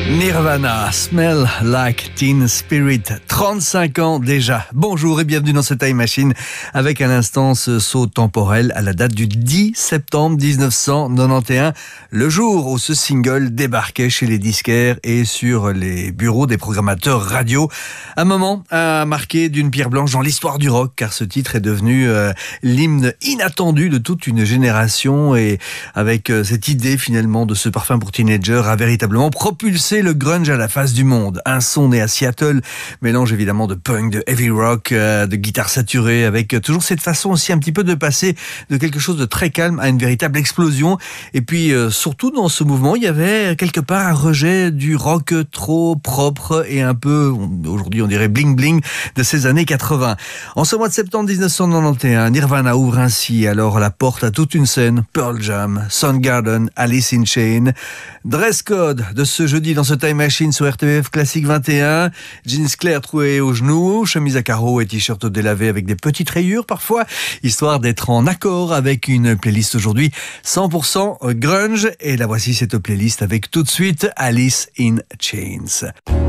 Nirvana, Smell Like Teen Spirit, 35 ans déjà. Bonjour et bienvenue dans ce Time Machine avec à l'instant ce saut temporel à la date du 10 septembre 1991, le jour où ce single débarquait chez les disquaires et sur les bureaux des programmateurs radio. Un moment à marquer d'une pierre blanche dans l'histoire du rock, car ce titre est devenu l'hymne inattendu de toute une génération, et avec cette idée finalement de ce parfum pour teenager a véritablement propulsé le grunge à la face du monde. Un son né à Seattle, mélange évidemment de punk, de heavy rock, de guitare saturée, avec toujours cette façon aussi un petit peu de passer de quelque chose de très calme à une véritable explosion. Et puis surtout dans ce mouvement, il y avait quelque part un rejet du rock trop propre et un peu, aujourd'hui on dirait bling bling, de ces années 80. En ce mois de septembre 1991, Nirvana ouvre ainsi alors la porte à toute une scène. Pearl Jam, Soundgarden, Alice in Chains. Dress code de ce jeudi dans ce Time Machine sur RTBF Classique 21. Jeans clairs troués aux genoux, chemise à carreaux et t-shirt délavé avec des petites rayures parfois, histoire d'être en accord avec une playlist aujourd'hui 100% grunge. Et la voici cette playlist avec tout de suite Alice in Chains.